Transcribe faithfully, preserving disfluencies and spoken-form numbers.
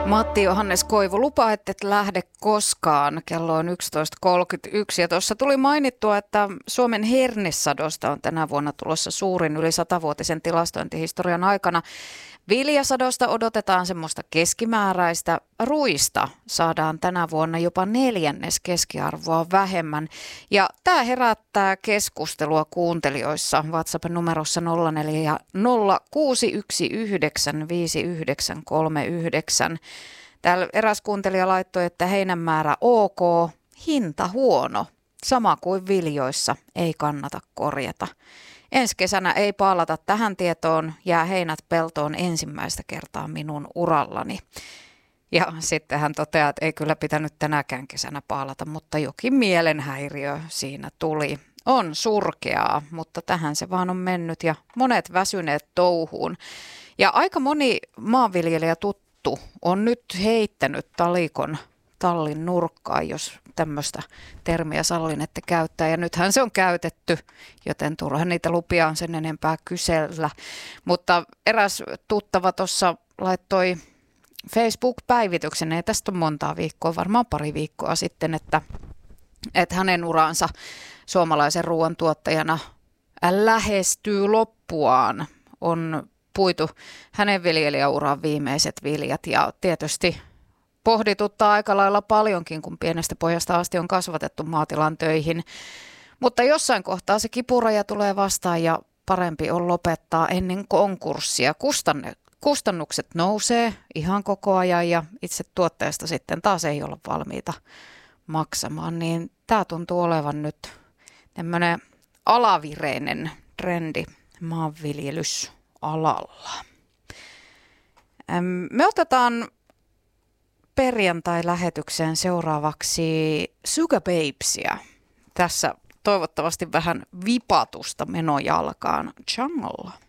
Matti Johannes Koivu, lupaa, että et lähde koskaan. Kello on yksitoista kolmekymmentäyksi ja tuossa tuli mainittua, että Suomen hernesadosta on tänä vuonna tulossa suurin yli satavuotisen tilastointihistorian aikana. Viljasadosta odotetaan semmoista keskimääräistä. Ruista saadaan tänä vuonna jopa neljännes keskiarvoa vähemmän. Ja tämä herättää keskustelua kuuntelijoissa WhatsAppin numerossa nolla neljä nolla kuusi yksi yhdeksän viisi yhdeksän kolme yhdeksän. Täällä eräs kuuntelija laittoi, että heinän määrä ok, hinta huono. Sama kuin viljoissa, ei kannata korjata. Ensi kesänä ei paalata tähän tietoon, jää heinät peltoon ensimmäistä kertaa minun urallani. Ja sitten hän toteaa, että ei kyllä pitänyt tänäkään kesänä paalata, mutta jokin mielenhäiriö siinä tuli. On surkeaa, mutta tähän se vaan on mennyt ja monet väsyneet touhuun. Ja aika moni maanviljelijä tuttu on nyt heittänyt talikon tallin nurkkaan, jos tämmöistä termiä sallin, että käyttää. Ja nythän se on käytetty, joten turhaan niitä lupia on sen enempää kysellä. Mutta eräs tuttava tuossa laittoi Facebook-päivityksen, ei tästä ole montaa viikkoa, varmaan pari viikkoa sitten, että, että hänen uransa suomalaisen ruoantuottajana lähestyy loppuaan. On puitu hänen viljelijäuran viimeiset viljat ja tietysti pohdituttaa aika lailla paljonkin, kun pienestä pojasta asti on kasvatettu maatilan töihin. Mutta jossain kohtaa se kipuraja tulee vastaan ja parempi on lopettaa ennen konkurssia. Kustannukset nousee ihan koko ajan ja itse tuotteesta sitten taas ei olla valmiita maksamaan. Niin tämä tuntuu olevan nyt tämmöinen alavireinen trendi maanviljelysalalla. Me otetaan perjantai-lähetykseen seuraavaksi Sugababesia. Tässä toivottavasti vähän vipatusta menojalkaan. Jungle.